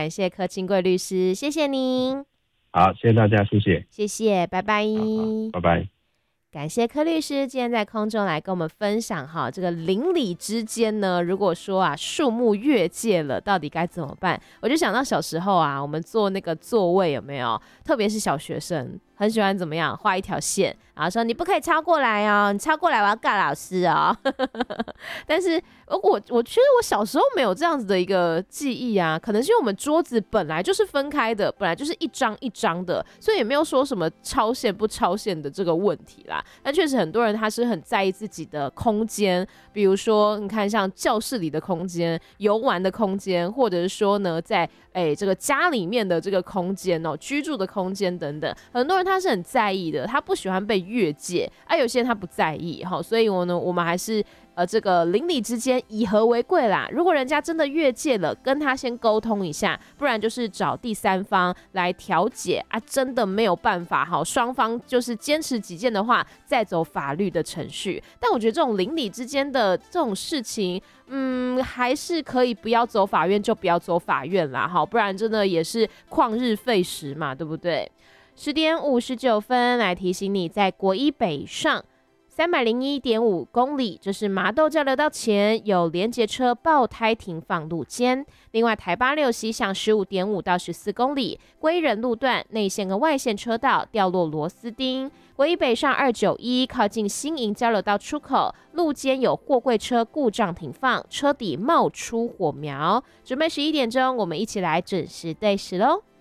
感谢柯清贵律师，谢谢您。 好，谢谢大家，谢谢， 谢谢，拜拜。 拜拜。 感谢柯律师今天在空中来跟我们分享哈，这个邻里之间呢，如果说啊树木越界了，到底该怎么办？我就想到小时候啊，我们坐那个座位有没有？特别是小学生，很喜欢怎么样画一条线，然后说你不可以超过来哦，你超过来我要告老师哦。但是我觉得我小时候没有这样子的一个记忆啊，可能是因为我们桌子本来就是分开的，本来就是一张一张的，所以也没有说什么超线不超线的这个问题啦。但确实很多人他是很在意自己的空间，比如说你看像教室里的空间、游玩的空间，或者是说呢在这个家里面的这个空间哦，居住的空间等等，很多人他是很在意的，他不喜欢被越界，有些人他不在意哈，所以我们还是这个邻里之间以和为贵啦。如果人家真的越界了，跟他先沟通一下，不然就是找第三方来调解啊。真的没有办法哈，双方就是坚持己见的话，再走法律的程序。但我觉得这种邻里之间的这种事情，还是可以不要走法院就不要走法院啦，好，不然真的也是旷日费时嘛，对不对？10:59来提醒你，在国一北上301.5公里，这是麻豆交流道前有连结车爆胎停放路肩。另外，台86西向15.5到14公里，归仁路段内线跟外线车道掉落螺丝钉。国一北上291靠近新营交流道出口，路肩有货柜车故障停放，车底冒出火苗。准备11点钟，我们一起来准时对时喽。